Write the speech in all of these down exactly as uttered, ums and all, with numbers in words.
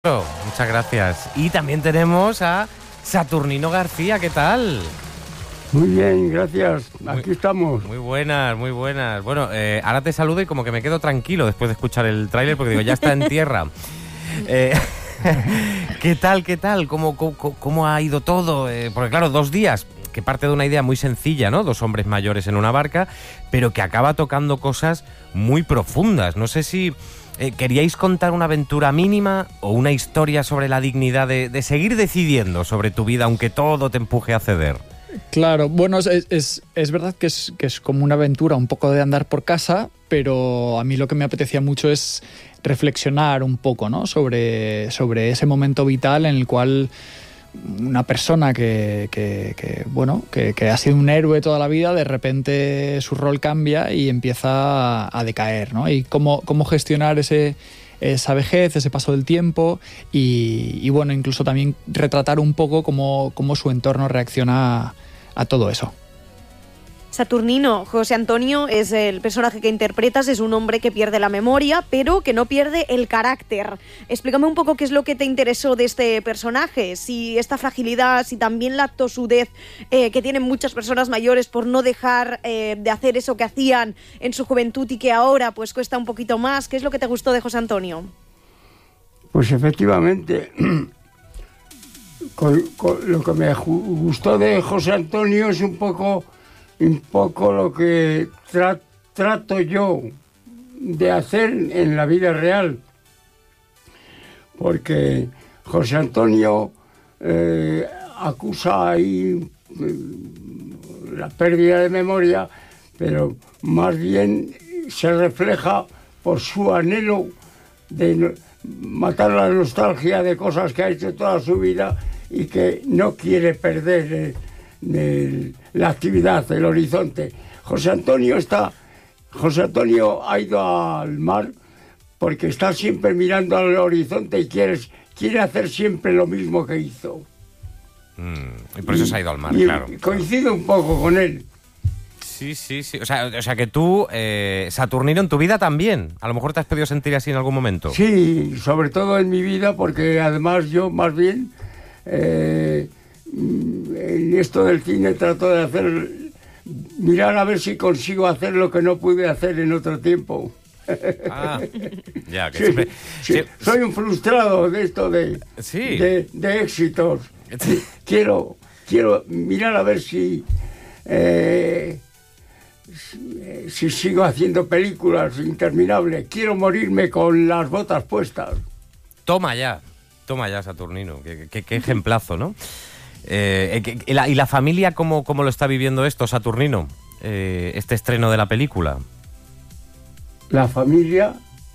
Muchas gracias. Y también tenemos a Saturnino García, ¿qué tal? Muy bien, gracias. Aquí muy, estamos. Muy buenas, muy buenas. Bueno, eh, ahora te saludo y como que me quedo tranquilo después de escuchar el tráiler porque digo, ya está en tierra. Eh, ¿Qué tal, qué tal? ¿Cómo, cómo, cómo ha ido todo? Eh, porque claro, dos días, que parte de una idea muy sencilla, ¿no? Dos hombres mayores en una barca, pero que acaba tocando cosas muy profundas. No sé si eh, queríais contar una aventura mínima o una historia sobre la dignidad de, de seguir decidiendo sobre tu vida, aunque todo te empuje a ceder. Claro, bueno, es, es, es verdad que es, que es como una aventura, un poco de andar por casa, pero a mí lo que me apetecía mucho es reflexionar un poco, ¿no? sobre, sobre ese momento vital en el cual una persona que, que, que bueno, que, que ha sido un héroe toda la vida, de repente su rol cambia y empieza a, a decaer, ¿no? Y cómo, cómo gestionar ese, esa vejez, ese paso del tiempo y, y bueno, incluso también retratar un poco cómo, cómo su entorno reacciona a, a todo eso. Saturnino, José Antonio es el personaje que interpretas, es un hombre que pierde la memoria, pero que no pierde el carácter. Explícame un poco qué es lo que te interesó de este personaje, si esta fragilidad, si también la tosudez eh, que tienen muchas personas mayores por no dejar eh, de hacer eso que hacían en su juventud y que ahora pues cuesta un poquito más. ¿Qué es lo que te gustó de José Antonio? Pues efectivamente, con, con lo que me gustó de José Antonio es un poco... un poco lo que tra- trato yo de hacer en la vida real, porque José Antonio eh, acusa ahí eh, la pérdida de memoria, pero más bien se refleja por su anhelo de no, matar la nostalgia de cosas que ha hecho toda su vida y que no quiere perder eh, de la actividad, el horizonte. José Antonio está, José Antonio ha ido al mar porque está siempre mirando al horizonte y quiere, quiere hacer siempre lo mismo que hizo. Mm, y por eso y, se ha ido al mar, y, claro. Y coincido claro. un poco con él. Sí, sí, sí. O sea, o sea que tú, eh, Saturnino, en tu vida también. A lo mejor te has podido sentir así en algún momento. Sí, sobre todo en mi vida, porque además yo más bien... Eh, en esto del cine trato de hacer, mirar a ver si consigo hacer lo que no pude hacer en otro tiempo. Ah, ya, que sí, siempre... sí, sí. Soy un frustrado de esto de, sí. de, de éxitos. Sí. Quiero, quiero mirar a ver si, eh, si, si sigo haciendo películas interminables. Quiero morirme con las botas puestas. Toma ya, toma ya, Saturnino. Qué, qué, qué ejemplazo, ¿no? Eh, ¿y, la, ¿Y la familia cómo, cómo lo está viviendo esto, Saturnino? Eh, este estreno de la película. La familia...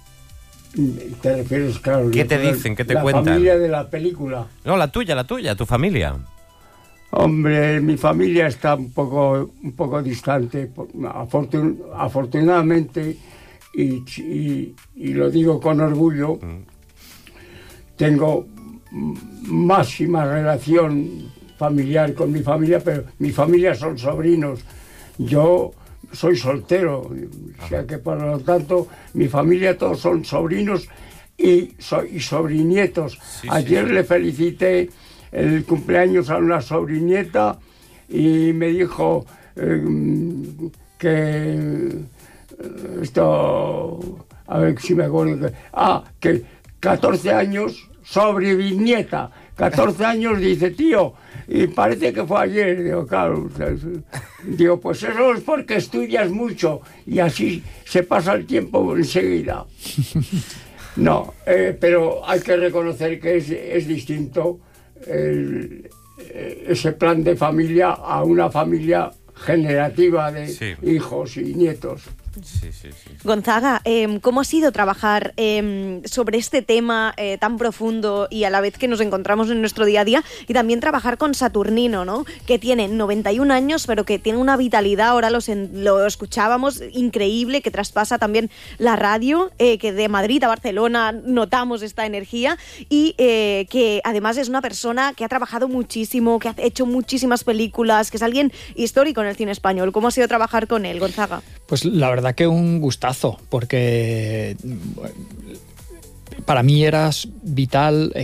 ¿Te refieres, claro? ¿Qué te dicen? ¿Qué te la cuentan? La familia de la película. No, la tuya, la tuya, tu familia. Hombre, mi familia está un poco, un poco distante, afortun, afortunadamente, y, y, y lo digo con orgullo, mm. tengo máxima relación familiar con mi familia, pero mi familia son sobrinos. Yo soy soltero, o sea que por lo tanto mi familia todos son sobrinos y, so, y sobrinietos. Sí, Ayer sí. le felicité el cumpleaños a una sobrinieta y me dijo eh, que esto, a ver si me acuerdo, que, ah, que catorce años, sobreviñeta, catorce años, dice, tío, y parece que fue ayer. Digo, claro, digo, pues eso es porque estudias mucho y así se pasa el tiempo enseguida. No, eh, pero hay que reconocer que es, es distinto el, ese plan de familia a una familia generativa de sí. hijos y nietos. Sí, sí, sí. Gonzaga, eh, ¿cómo ha sido trabajar eh, sobre este tema eh, tan profundo y a la vez que nos encontramos en nuestro día a día? Y también trabajar con Saturnino, ¿no? Que tiene noventa y un años, pero que tiene una vitalidad, ahora los en, lo escuchábamos, increíble, que traspasa también la radio, eh, que de Madrid a Barcelona notamos esta energía y eh, que además es una persona que ha trabajado muchísimo, que ha hecho muchísimas películas, que es alguien histórico en el cine español. ¿Cómo ha sido trabajar con él, Gonzaga? Pues la verdad que un gustazo, porque para mí era vital